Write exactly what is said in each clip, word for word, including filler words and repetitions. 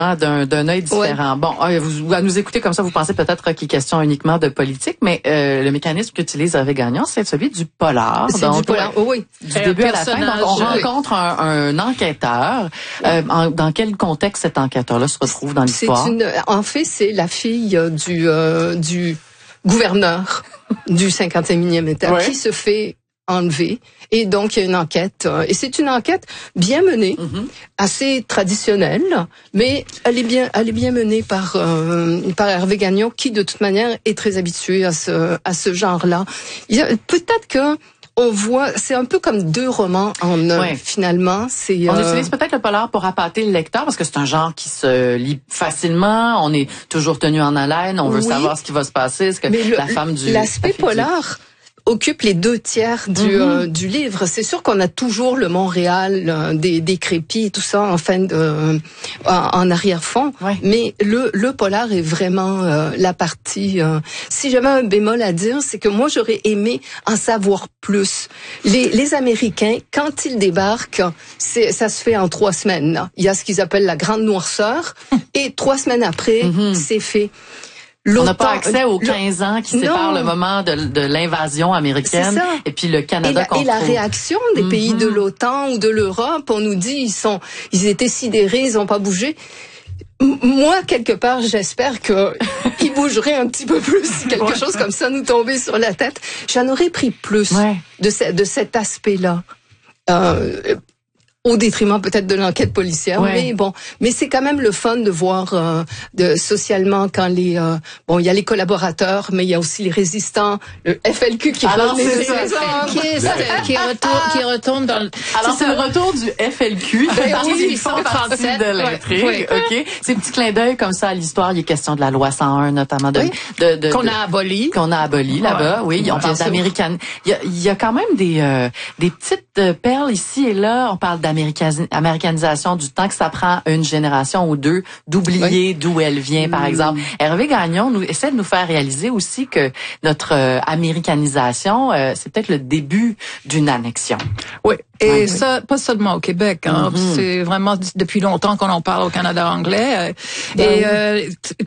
d'un d'un œil différent. Ouais. Bon, vous, à nous écouter comme ça, vous pensez peut-être qu'il est question uniquement de politique, mais euh, le mécanisme qu'utilise Hervé Gagnon, c'est celui du polar. C'est du polar, oh oui. Du un début à la fin. Donc, on rencontre un, un enquêteur. Euh, en, dans quel contexte cet enquêteur-là se retrouve dans l'histoire? C'est une, en fait, c'est la fille du euh, du gouverneur du cinquante et unième État ouais. qui se fait enlevé. Et donc, il y a une enquête. Et c'est une enquête bien menée, mm-hmm. assez traditionnelle, mais elle est bien, elle est bien menée par, euh, par Hervé Gagnon, qui, de toute manière, est très habitué à ce, à ce genre-là. Il y a, peut-être que, on voit, c'est un peu comme deux romans en un, ouais. finalement. C'est, on euh... utilise peut-être le polar pour appâter le lecteur, parce que c'est un genre qui se lit facilement, on est toujours tenu en haleine, on veut oui. savoir ce qui va se passer, ce que mais le, la femme du... L'aspect polar occupe les deux tiers du, mm-hmm. euh, du livre. C'est sûr qu'on a toujours le Montréal euh, des, des crépis et tout ça en fin de, euh, en arrière-fond, ouais. mais le, le polar est vraiment euh, la partie... Euh, si j'avais un bémol à dire, c'est que moi, j'aurais aimé en savoir plus. Les, les Américains, quand ils débarquent, c'est, ça se fait en trois semaines. Là. Il y a ce qu'ils appellent la grande noirceur, et trois semaines après, mm-hmm. c'est fait. On n'a pas accès aux quinze ans qui séparent le moment de, de l'invasion américaine et puis le Canada qu'on trouve. Et la réaction des mm-hmm. pays de l'OTAN ou de l'Europe, on nous dit ils sont, ils étaient sidérés, ils n'ont pas bougé. M- moi, quelque part, j'espère que ils bougeraient un petit peu plus si quelque ouais. chose comme ça nous tombait sur la tête. J'en aurais pris plus ouais. de, ce, de cet aspect-là. Euh, au détriment peut-être de l'enquête policière, ouais. mais bon, mais c'est quand même le fun de voir euh, de socialement quand les euh, bon, il y a les collaborateurs, mais il y a aussi les résistants, le F L Q qui Alors, les c'est ça, qui, est, qui retourne qui retourne dans le Alors c'est, c'est le retour du F L Q, ben, oui, ils font partie de l'intrigue, ouais. OK. Ces petits clins d'œil comme ça à l'histoire, il est question de la loi cent un notamment de, oui. de, de qu'on de, a aboli, qu'on a aboli là-bas, oui, ouais. on parle d'américaine. Il y a il y a quand même des euh, des petites euh, perles ici et là, on parle d'américanisation américanisation du temps que ça prend une génération ou deux d'oublier oui. d'où elle vient, par exemple. Hervé Gagnon nous essaie de nous faire réaliser aussi que notre euh, américanisation, euh, c'est peut-être le début d'une annexion. Oui. Et oui, ça, oui. pas seulement au Québec. Hein. Mm-hmm. C'est vraiment depuis longtemps qu'on en parle au Canada anglais. Ben, et euh,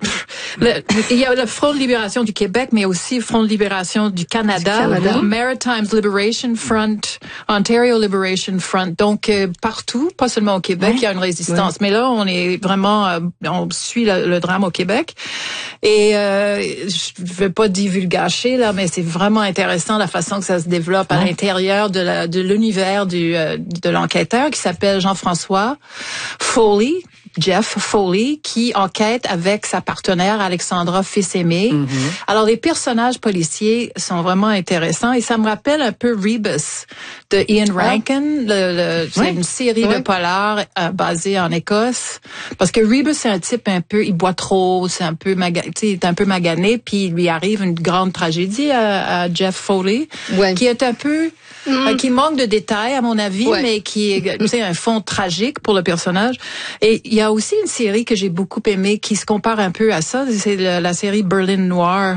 le, il y a le Front de libération du Québec, mais aussi le Front de libération du Canada, du Canada. Maritime Liberation Front, Ontario Liberation Front. Donc euh, partout, pas seulement au Québec, oui. il y a une résistance. Oui. Mais là, on est vraiment, euh, on suit le, le drame au Québec. Et euh, je veux pas divulgacher là, mais c'est vraiment intéressant la façon que ça se développe oui. à l'intérieur de, la, de l'univers du de l'enquêteur qui s'appelle Jean-François Foley, Jeff Foley, qui enquête avec sa partenaire Alexandra Fils-Aimé. Mm-hmm. Alors, les personnages policiers sont vraiment intéressants et ça me rappelle un peu Rebus de Ian Rankin. Ah. Le, le, c'est oui. une série oui. de polars euh, basée en Écosse. Parce que Rebus, c'est un type un peu, il boit trop, c'est un peu maga, il est un peu magané, puis il lui arrive une grande tragédie à, à Jeff Foley, ouais. qui est un peu Mm. Euh, qui manque de détails à mon avis, ouais. mais qui est, tu sais, un fond tragique pour le personnage. Et il y a aussi une série que j'ai beaucoup aimée qui se compare un peu à ça, c'est la, la série Berlin Noir,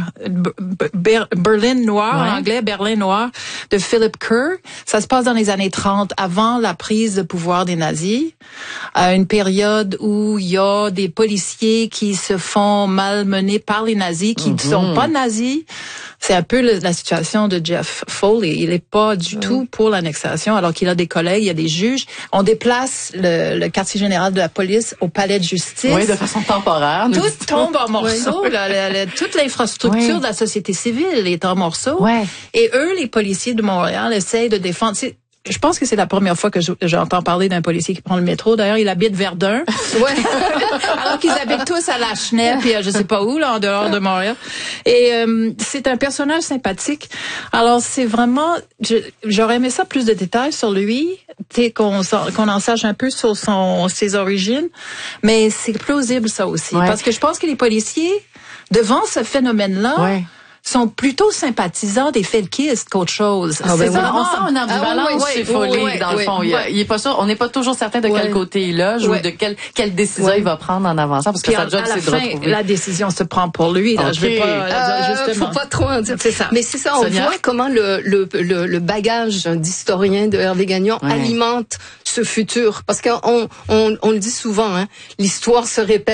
Ber, Berlin Noir ouais. en anglais, Berlin Noir de Philip Kerr. Ça se passe dans les années trente, avant la prise de pouvoir des nazis, à une période où il y a des policiers qui se font malmener par les nazis, qui ne mm-hmm. sont pas nazis. C'est un peu le, la situation de Jeff Foley. Il n'est pas du oui. tout pour l'annexation, alors qu'il a des collègues, il y a des juges. On déplace le, le quartier général de la police au palais de justice. Oui, de façon temporaire. Tout tombe en morceaux. Oui. Là, la, la, toute l'infrastructure oui. de la société civile est en morceaux. Ouais. Et eux, les policiers de Montréal, essayent de défendre... C'est, je pense que c'est la première fois que je, j'entends parler d'un policier qui prend le métro. D'ailleurs, il habite Verdun. Ouais. Alors qu'ils habitent tous à la Chenette, puis je sais pas où, là, en dehors de Montréal. Et euh, c'est un personnage sympathique. Alors, c'est vraiment... Je, j'aurais aimé ça, plus de détails sur lui, qu'on, qu'on en sache un peu sur son, ses origines. Mais c'est plausible, ça aussi. Ouais. Parce que je pense que les policiers, devant ce phénomène-là... Ouais. sont plutôt sympathisants des felkistes qu'autre chose. Ah, ben c'est oui. On sent une ambivalence ah, oui, oui, chez Foley, oui, dans oui, le fond. Oui. Il, il est pas sûr, on n'est pas toujours certain de oui. quel côté il loge oui. ou de quelle, quelle décision oui. il va prendre en avançant, parce que sa job, c'est de retrouver. La décision se prend pour lui. Là. Okay. Je vais pas, euh, justement. Faut pas trop en dire. C'est ça. Mais c'est ça, on Sonia? voit comment le, le, le, le bagage d'historien de Hervé Gagnon oui. alimente ce futur. Parce qu'on on, on le dit souvent, hein, l'histoire se répète.